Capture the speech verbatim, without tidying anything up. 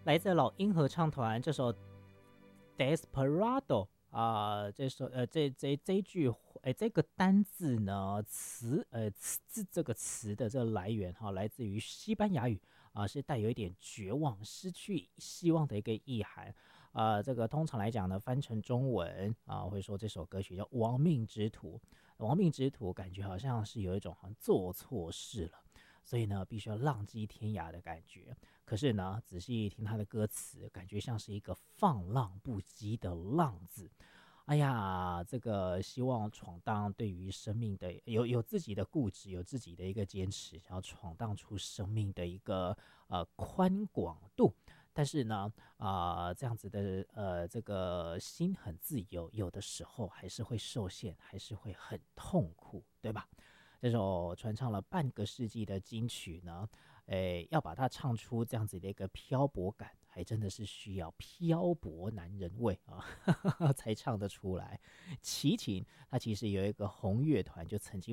来自老鹰合唱团这首《Desperado》啊、这首呃这这这一句哎这个单字呢词呃词这个词的这个来源哈、来自于西班牙语啊、是带有一点绝望、失去希望的一个意涵。啊、这个通常来讲呢，翻成中文啊、会说这首歌曲叫《亡命之徒》。亡命之徒感觉好像是有一种好像做错事了，所以呢，必须要浪迹天涯的感觉。可是呢，仔细一听他的歌词，感觉像是一个放浪不羁的浪子。哎呀，这个希望闯荡，对于生命的有有自己的固执，有自己的一个坚持，想要闯荡出生命的一个呃宽广度。但是呢，啊、这样子的呃这个心很自由，有的时候还是会受限，还是会很痛苦，对吧？这首传唱了半个世纪的金曲呢，诶，要把它唱出这样子的一个漂泊感，还真的是需要漂泊男人味啊，才唱得出来。齐秦他其实有一个红乐团，就曾经